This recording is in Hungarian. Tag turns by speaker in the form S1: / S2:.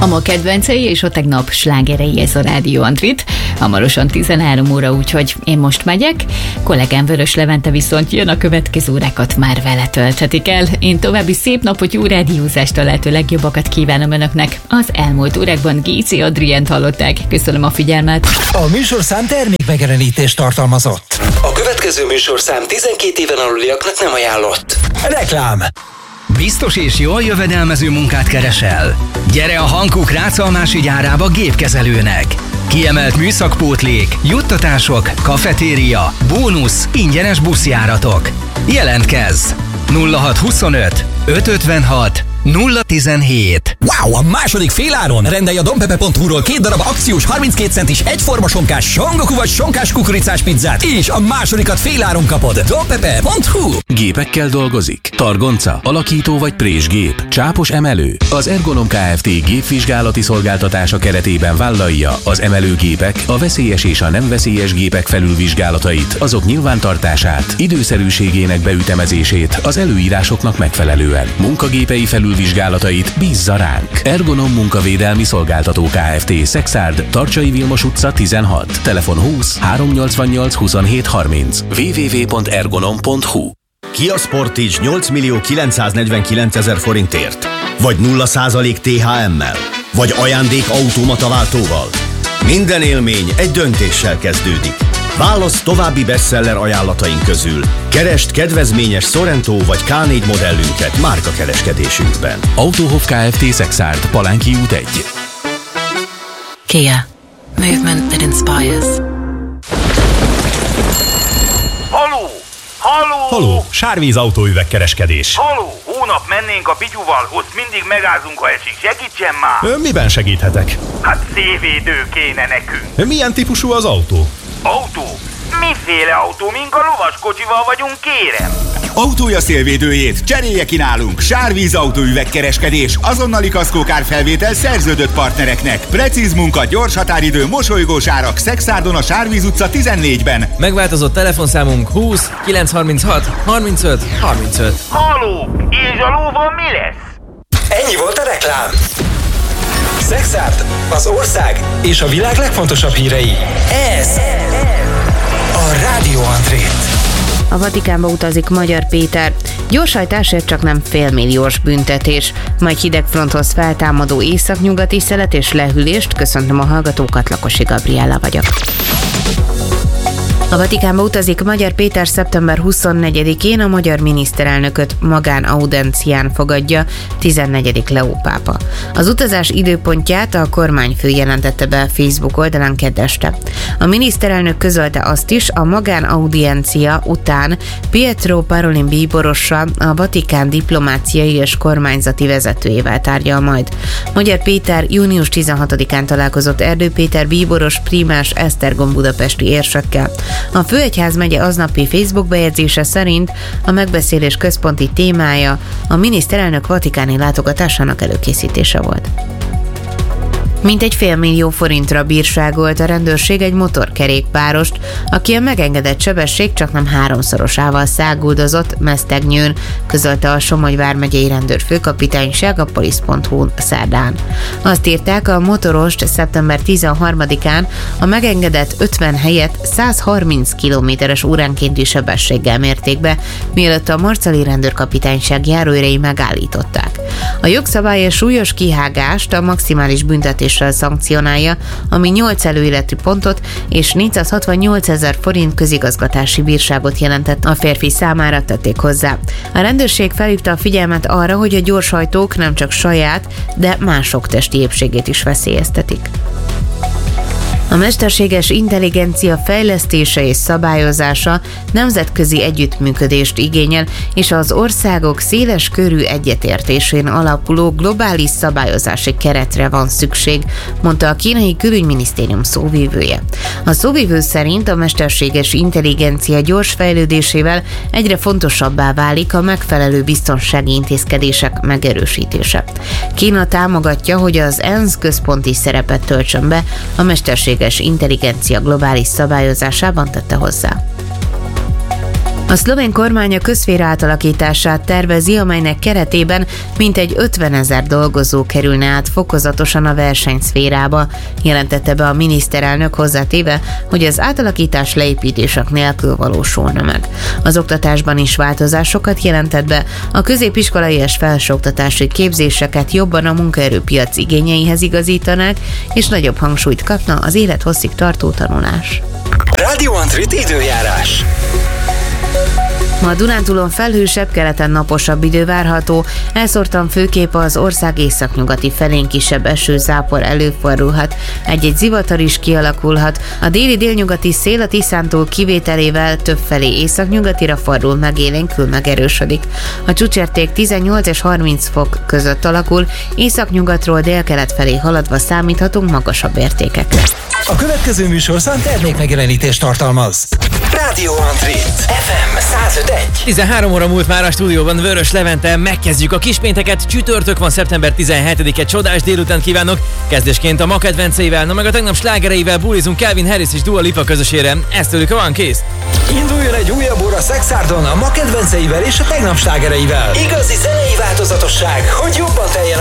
S1: A ma kedvencei és a tegnap slágerei, ez a Rádió Andrit. Hamarosan 13 óra, úgyhogy én most megyek. Kollégám Vörös Levente viszont jön, a következő órákat már vele tölthetik el. Én további szép napot, jó rádiózást, a lehető legjobbakat kívánom önöknek. Az elmúlt órákban Géci Adrient hallották. Köszönöm a figyelmet.
S2: A műsorszám termékmegjelenítést tartalmazott.
S3: A következő műsorszám 12 éven aluliaknak nem ajánlott.
S2: Reklám.
S4: Biztos és jól jövedelmező munkát keresel? Gyere a Hankook Rácalmási gyárába gépkezelőnek! Kiemelt műszakpótlék, juttatások, kafetéria, bónusz, ingyenes buszjáratok. Jelentkezz! 0625 556 017.
S2: Wow, a második féláron rendelj a dompepe.hu-ról 2 darab akciós 32 centis egyforma sonkás songoku vagy sonkás kukoricás pizzát, és a másodikat féláron kapod. dompepe.hu.
S5: Gépekkel dolgozik? Targonca, alakító vagy présgép, csápos emelő? Az Ergonom Kft. Gépvizsgálati szolgáltatása keretében vállalja az emelőgépek, a veszélyes és a nem veszélyes gépek felülvizsgálatait, azok nyilvántartását, időszerűségének beütemezését az előírásoknak megfelelően. Munkagépei felülvizsgálatait bízza ránk. Ergonom Munkavédelmi Szolgáltató Kft. Szexárd, Tarcsai Vilmos utca 16. Telefon 20 388 27 30. www.ergonom.hu.
S6: Kia Sportage 8.949.000 forintért? Vagy 0% THM-mel? Vagy ajándék automata váltóval? Minden élmény egy döntéssel kezdődik. Válasz további bestseller ajánlataink közül. Keresd kedvezményes Sorento vagy K4 modellünket márkakereskedésünkben.
S5: Autohof Kft. Szexárd, Palánki út 1.
S7: Kia. Movement that inspires.
S8: Haló! Haló!
S9: Haló, Sárvíz autóüvegkereskedés.
S8: Haló! Hónap mennénk a Pityuval, ott mindig megázunk, ha esik. Segítsen már!
S9: Miben segíthetek?
S8: Hát szélvédő kéne nekünk.
S9: Milyen típusú az autó?
S8: Autó? Miféle autó? Mink a lovaskocsival vagyunk, kérem?
S10: Autója szélvédőjét cserélje ki nálunk. Sárvíz autóüvegkereskedés, azonnali kaszkókárfelvétel szerződött partnereknek. Precíz munka, gyors határidő, mosolygós árak. Szexárdon a Sárvíz utca 14-ben.
S11: Megváltozott telefonszámunk 20 936 35 35.
S8: Haló! És a lóval mi lesz?
S2: Ennyi volt a reklám. Szexárd, az ország és a világ legfontosabb hírei. Ez a Rádió Andrit.
S12: A Vatikánba utazik Magyar Péter. Gyorshajtásért csak nem félmilliós büntetés. Majd hidegfronthoz feltámadó északnyugati szelet és lehűlést. Köszöntöm a hallgatókat, Lakosi Gabriella vagyok. A Vatikánba utazik Magyar Péter szeptember 24-én, a magyar miniszterelnököt magánaudiencián fogadja 14. Leó pápa. Az utazás időpontját a kormányfő jelentette be Facebook oldalán kedd este. A miniszterelnök közölte azt is, a magánaudiencia után Pietro Parolin bíborossal, a Vatikán diplomáciai és kormányzati vezetőjével tárgyal majd. Magyar Péter június 16-án találkozott Erdő Péter bíboros prímás Esztergom budapesti érsekkel. A főegyházmegye aznapi Facebook bejegyzése szerint a megbeszélés központi témája a miniszterelnök vatikáni látogatásának előkészítése volt. Mintegy $500 000 bírságolt a rendőrség egy motorkerékpárost, aki a megengedett sebesség csaknem 3-szorosával száguldozott Mesztegnyőn, közölte a Somogy vármegyei rendőrfőkapitányság a polisz.hu szerdán. Azt írták, a motorost szeptember 13-án a megengedett 50 helyett 130 km/h óránkénti sebességgel mérték be, mielőtt a marcali rendőrkapitányság járóőrei megállították. A jogszabály a súlyos kihágást a maximális büntetés szankcionálja, ami 8 előéleti pontot és 468 000 forint közigazgatási bírságot jelentett a férfi számára, tették hozzá. A rendőrség felhívta a figyelmet arra, hogy a gyorshajtók nem csak saját, de mások testi épségét is veszélyeztetik. A mesterséges intelligencia fejlesztése és szabályozása nemzetközi együttműködést igényel, és az országok széles körű egyetértésén alapuló globális szabályozási keretre van szükség, mondta a kínai külügyminisztérium szóvivője. A szóvivő szerint a mesterséges intelligencia gyors fejlődésével egyre fontosabbá válik a megfelelő biztonsági intézkedések megerősítése. Kína támogatja, hogy az ENSZ központi szerepet töltsön be a mesterséges intelligencia globális szabályozásában, tette hozzá. A szlovén kormány a közszféra átalakítását tervezi, amelynek keretében mintegy 50 000 dolgozó kerülne át fokozatosan a versenyszférába, jelentette be a miniszterelnök, hozzátéve, hogy az átalakítás leépítések nélkül valósulna meg. Az oktatásban is változásokat jelentett be, a középiskolai és felsőoktatási képzéseket jobban a munkaerőpiac igényeihez igazítanák, és nagyobb hangsúlyt kapna az élethosszig tartó tanulás.
S3: Rádió Antrit időjárás.
S12: Ma a Dunántúlon felhősebb, keleten naposabb idő várható, elszórtan főképp az ország északnyugati felén kisebb esőzápor előfordulhat, egy-egy zivatar is kialakulhat, a déli-délnyugati szél a Tiszántól kivételével többfelé északnyugatira fordul, megélénkül, megerősödik. A csúcsérték 18 és 30 fok között alakul, északnyugatról délkelet felé haladva számíthatunk magasabb értékekre.
S2: A következő műsorszám termékmegjelenítést tartalmaz.
S3: Rádió Antrit FM 105.1.
S11: 13 óra múlt már a stúdióban Vörös Levente, megkezdjük a kispénteket, csütörtök van, szeptember 17-e, csodás délután kívánok, kezdésként a ma kedvenceivel, na meg a tegnap slágereivel bulizunk Calvin Harris és Dua Lipa közösére, ez tőlük van, kész.
S2: Induljon egy újabb óra Szexárdon a ma kedvenceivel és a tegnap slágereivel.
S3: Igazi zenei változatosság, hogy jobban teljen